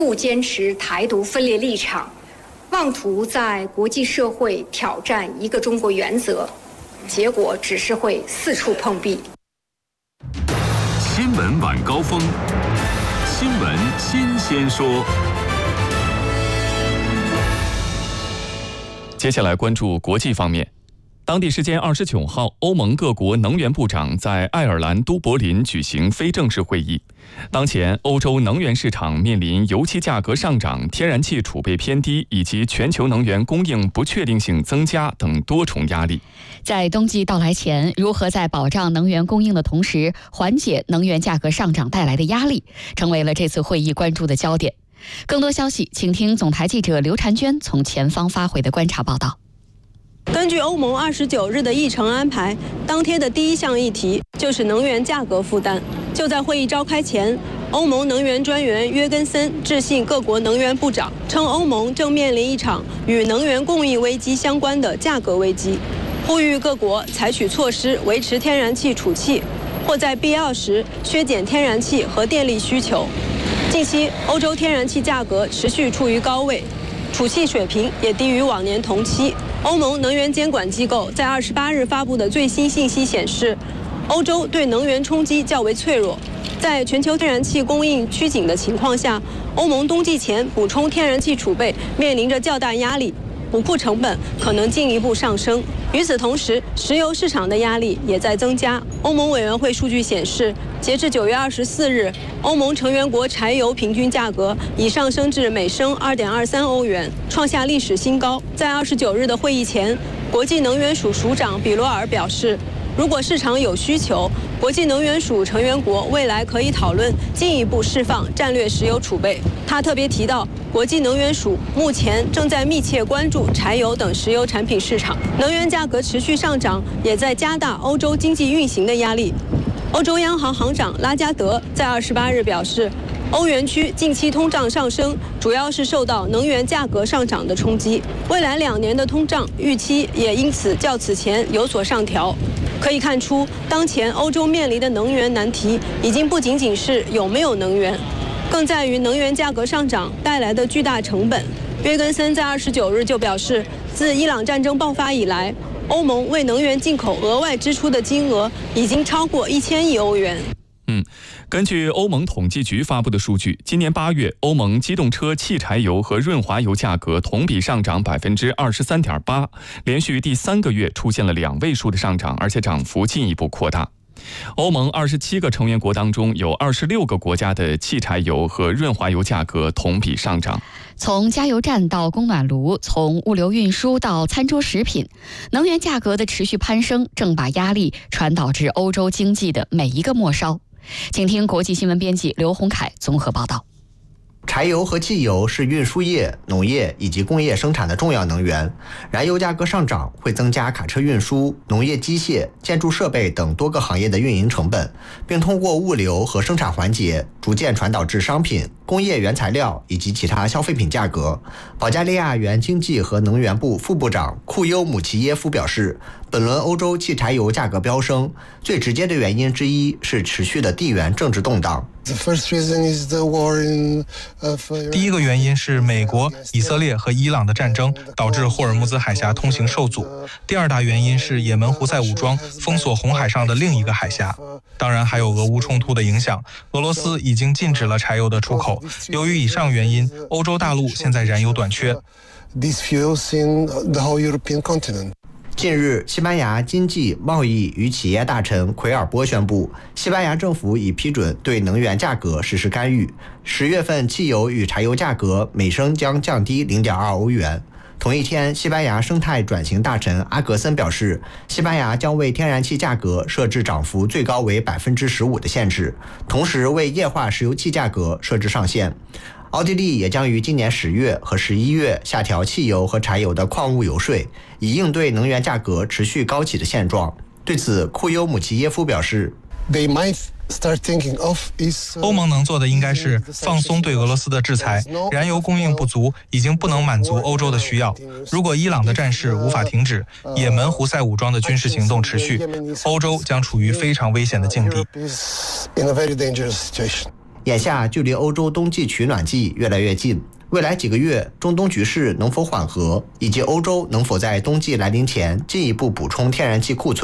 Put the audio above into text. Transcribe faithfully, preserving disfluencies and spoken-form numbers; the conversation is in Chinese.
不坚持台独分裂立场，妄图在国际社会挑战一个中国原则，结果只是会四处碰壁。 新闻晚高峰，新闻新鲜说。接下来关注国际方面。当地时间二十九号，欧盟各国能源部长在爱尔兰都柏林举行非正式会议。当前，欧洲能源市场面临油气价格上涨、天然气储备偏低以及全球能源供应不确定性增加等多重压力。 在冬季到来前，如何在保障能源供应的同时，缓解能源价格上涨带来的压力，成为了这次会议关注的焦点。更多消息，请听总台记者刘婵娟从前方发回的观察报道。 根据欧盟二十九日的议程安排，当天的第一项议题就是能源价格负担。就在会议召开前，欧盟能源专员约根森致信各国能源部长，称欧盟正面临一场与能源供应危机相关的价格危机，呼吁各国采取措施维持天然气储气，或在必要时削减天然气和电力需求。近期，欧洲天然气价格持续处于高位，储气水平也低于往年同期。欧盟能源监管机构在二十八日发布的最新信息显示，欧洲对能源冲击较为脆弱。在全球天然气供应趋紧的情况下，欧盟冬季前补充天然气储备面临着较大压力，补库成本可能进一步上升。与此同时，石油市场的压力也在增加。欧盟委员会数据显示，截至九月二十四日，欧盟成员国柴油平均价格已上升至每升二点二三欧元，创下历史新高。在二十九日的会议前，国际能源署署长比罗尔表示，如果市场有需求，国际能源署成员国未来可以讨论进一步释放战略石油储备。他特别提到，国际能源署目前正在密切关注柴油等石油产品市场，能源价格持续上涨也在加大欧洲经济运行的压力。欧洲央行行长拉加德在二十八日表示，欧元区近期通胀上升主要是受到能源价格上涨的冲击，未来两年的通胀预期也因此较此前有所上调。可以看出，当前欧洲面临的能源难题已经不仅仅是有没有能源，更在于能源价格上涨带来的巨大成本。约根森在二十九日就表示，自伊朗战争爆发以来，欧盟为能源进口额外支出的金额已经超过一千亿欧元。 嗯，根据欧盟统计局发布的数据，今年八月，欧盟机动车汽柴油和润滑油价格同比上涨百分之二十三点八，连续第三个月出现了两位数的上涨，而且涨幅进一步扩大。欧盟二十七个成员国当中，有二十六个国家的汽柴油和润滑油价格同比上涨。 从加油站到供暖炉，从物流运输到餐桌食品，能源价格的持续攀升正把压力传导至欧洲经济的每一个末梢。请听国际新闻编辑刘洪凯综合报道。 柴油和汽油是运输业、农业以及工业生产的重要能源，燃油价格上涨会增加卡车运输、农业机械、建筑设备等多个行业的运营成本，并通过物流和生产环节逐渐传导至商品、工业原材料以及其他消费品价格。保加利亚原经济和能源部副部长库优姆齐耶夫表示，本轮欧洲汽柴油价格飙升，最直接的原因之一是持续的地缘政治动荡。 第一个原因是美国、以色列和伊朗的战争导致霍尔木兹海峡通行受阻。第二大原因是也门胡塞武装封锁红海上的另一个海峡。当然还有俄乌冲突的影响，俄罗斯已经禁止了柴油的出口。由于以上原因，欧洲大陆现在燃油短缺。 近日，西班牙经济、贸易与企业大臣奎尔波宣布，西班牙政府已批准对能源价格实施干预。十月份汽油与柴油价格每升将降低 零点二欧元。同一天，西班牙生态转型大臣阿格森表示，西班牙将为天然气价格设置涨幅最高为 百分之十五 的限制，同时为液化石油气价格设置上限。奥地利也将于今年十月和十一月下调汽油和柴油的矿物油税，以应对能源价格持续高企的现状。对此，库优姆齐耶夫表示， 欧盟能做的应该是放松对俄罗斯的制裁，燃油供应不足已经不能满足欧洲的需要。如果伊朗的战事无法停止，也门胡塞武装的军事行动持续，欧洲将处于非常危险的境地。 眼下距离欧洲冬季取暖季越来越近，未来几个月中东局势能否缓和，以及欧洲能否在冬季来临前进一步补充天然气库存，